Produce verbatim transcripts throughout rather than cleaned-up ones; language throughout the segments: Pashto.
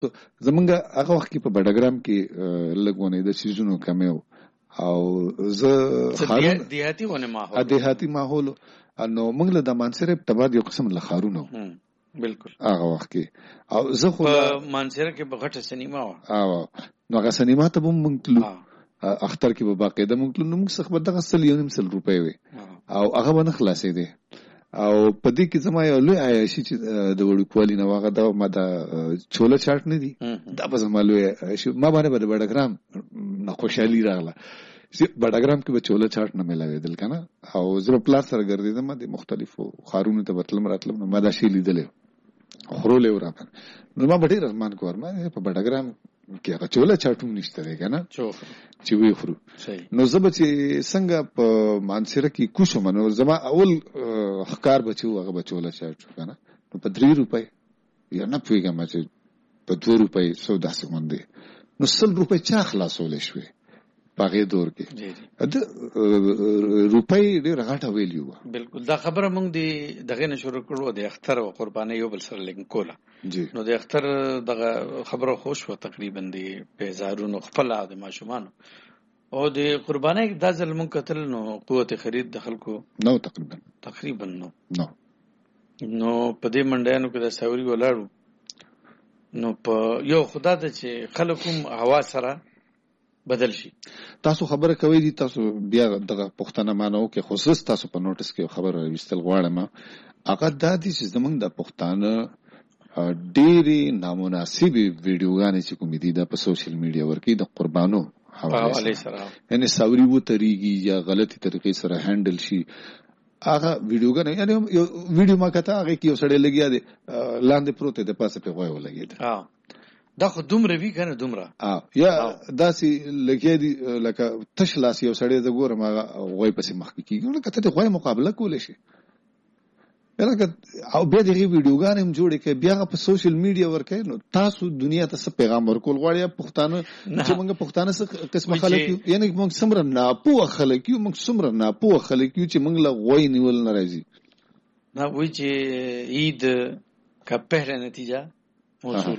زمونږ هغه وخت کې په بډګرام کې لګونه د سيزونو کمه او زه خارون دیهاتي ونه ماحول دیهاتي ماحول نو موږ له د مانسره تباد یو قسم له خارونو بالکل هغه وخت کې او زه خو مانسره کې بغټه سینما و او نو هغه سینما ته هم موږ تلو اختر کې به باقاعده موږ تلو نو موږ څخه به دغه سل یو نیم سل روپۍ وي او هغه به نه خلاصې دي او په دې کې زما یو لوی عیاشي چې د وړوکوالي نه واغه دا ما دا چوله چاټ نه دي دا به زما لوی ما باندې به بډګرام نه خوشحالي راغله چې بډګرام کې به چوله چاټ نه ملاوېدل کنه او زه په پلاس سره ګرځېدم د مختلفو خارونو ته بتلم راتلم نو ما دا شی لیدل خورولې وراپن نو ما ډېر رحمان کوم ما په بډګرام کې هغه چوله چاټوم نشته دی کنه چې وی خورو نو زه به چې څنګه په مانسره کې کوشم نو زما اول ښکار بچو هغه بچوله چاټو کنه نو په درې روپۍ یا نه پوهېږم چې په دوه روپۍ سودا سمندې نو سل روپۍ چا خلاصولې شوې باغې دور کې د روپۍ ډېر غټه ویلیو بالکل دا خبره موږ د دغه نه شروع کړو د اختر او قرباني یو بل سره لګن کوله نو د اختر دغه خبره خوش و تقریبا د پیزارونو خپل د ماشومان او د قرباني د ځل موږ کتل نو قوت خرید د خلکو نو تقریبا تقریبا نو نو نو په دې منډیانو کې د ساوري ولاړو نو په یو خدا ته چې خلکو هوا سره بدل شي تاسو خبره کوي دي تاسو بیا دغه پښتنه مانو کې خصوص تاسو په نوټس کې خبره وستل غواړم هغه د دې چې زمونږ د پښتانه ډېری نامناسب ویډیوګانې چې کوم دي د په سوشل میډیا ورکی د قربانو حواله سره یعنی ساوري وو طریقې یا غلطي طریقې سره هندل شي هغه ویډیوګانې یعنی یو ویډیو ما کته هغه کې وسړې لګیا دي لاندې پروت دی پاسه په غوي ولګید ها دا خو دومره وی کنه دومره اه یا داسي لکه دي لکه تشلاس یو سړی د ګورم هغه غوي پسې مخ کې کیږي لکه ته غوي مقابله کول شي لکه او بیا دغه ویډیوګان هم جوړې کې بیا په سوشل میډیا ورکې نو تاسو دنیا ته څه پیغام ورکول غواړئ پښتانه چې موږ پښتانه څه قسمه خلک یعنی موږ سمره ناپوه خلک یو موږ سمره ناپوه خلک یو چې موږ له غوي نیول ناراضي نه وای چې عید کا پهله نتیجه موصول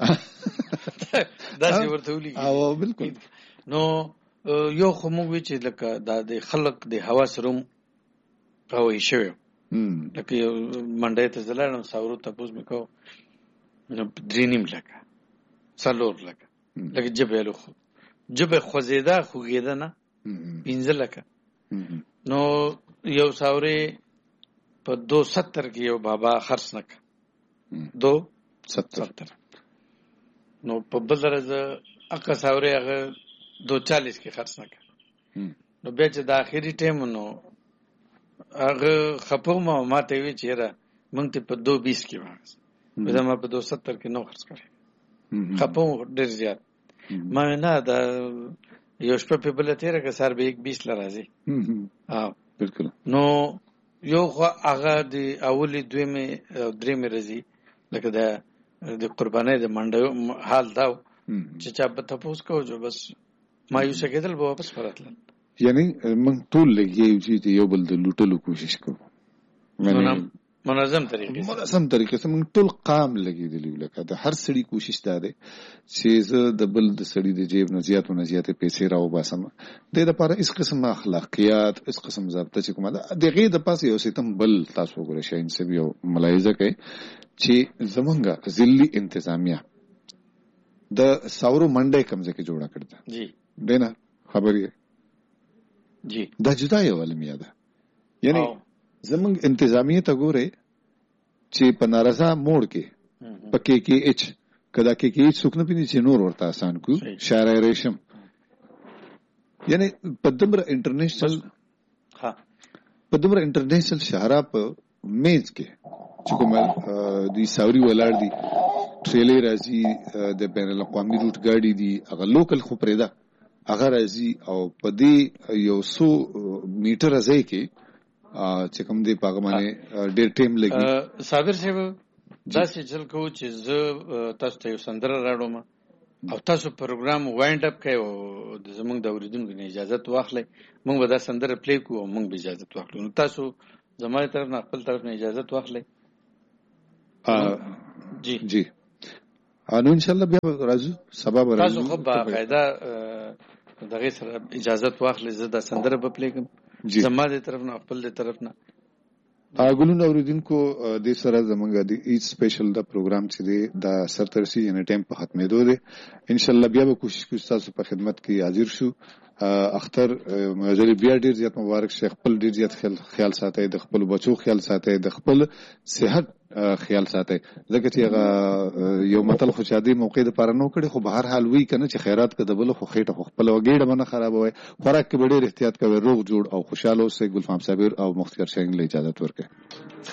دا څه ورته ولي او بالکل نو یو خو موږ چې لکه د خلک د هوا سروم راوي شوی لکه منډه ته زلانم ساورو تاسو مې کو نو درینیم لکه څلور لکه لکه جبه له خو جبه خوځیدا خوګیدا نه پینځه لکه نو یو ساوري په دو ستر کې یو بابا خرڅ نک دو ستر نو په بل درځه اکه ساوري هغه دو چالیس کې خرڅ نک نو بیا چې د اخیری ټیم نو هغه خپو ما ماته وی چیرې مونږ ته په دو بیس کې واغس بیا ما په دو ستر کې نو خرڅ کړی خپو ډیر زیات ما نه دا یو شپه په بل تیرې کې سر به یک بیس لرازي ها بالکل نو یو هغه د اولی دویمه درېمه رزي لکه دا د قربانۍ د منډه حال دا چې چا په تاسو کو جو بس مایوسه کېدل به واپس فراتل یعنی من ټول لګیو چې یو بل د لوټلو کوشش کوو منظم طریقې منظم طریقې سره من ټول قام لګیدلی لکه د هر سړي کوشش دا ده چې زه د بل د سړي د جیب نه زیات نه زیات پیسې راو باسم د لپاره اس قسم اخلاقیات اس قسم ضابطه چې کومه ده دغه د پاسه یو ستم بل تاسو وګورئ شاین سبي یو ملایزه کوي چې زمونږه ذلی انتظامیه د ساورو منډه کمزه کې جوړه کړه جی دینه خبرې جی دا جدا یو علمیا ده یعنی زمونږ انتظامیه ته ګوره چې په نارضا موړ کې پکې کې اچ کدا کې کې څوک نه پینې چې نور ورته آسان کو شارع ریشم یعنی په دمر انټرنیشنل ها په دمر انټرنیشنل شهرا په میز کې چې کوم دی ساوري ولار دي ټریلر راځي د بین الاقوامي روټ ګاډي دي هغه لوکل خو پرېدا هغه راځي او په دې یو سو میټر ځای کې چې کوم دی پاګه باندې ډېر ټیم لګي صابر صاحب دا چې چل کو چې زه تاسو ته یو سندره راړم او تاسو پروګرام وایند اپ کوي او زمونږ د اوریدونکو نه اجازه واخلئ موږ به دا سندره پلی کوو موږ به اجازه واخلو نو تاسو زموږ طرف نه خپل طرف نه اجازه واخلئ جی جی انو ان شاء الله بیا راځو سبا به تاسو خو باقاعده دغه سره اجازه واخلئ زه د سندره په پلیګم زما د طرف نه خپل د طرف نه اګلون اوریدونکو د سره زمونږ د ایچ سپیشل د پروګرام چې دی د سرترسي یعنی ټایم په ختمېدو دی ان شاء الله بیا به کوشش کوو تاسو په خدمت کې حاضر شو. اختر مزل بیا ډیر زیات مبارک شیخ خپل ډیر زیات خیال ساتي د خپل بچو خیال ساتي د خپل صحت خیال ساتي ځکه چې هغه یو متل خو شادي موقع د پاره نو کړي خو به هر حال وی کنه چې خیرات کده بل خو خېټه خو خپل وګېړه باندې خرابوي خوراک کې ډیر احتیاط کوي روغ جوړ او خوشاله اوسئ. ګلفام صابر او مختار شاهین له اجازه ورکړي.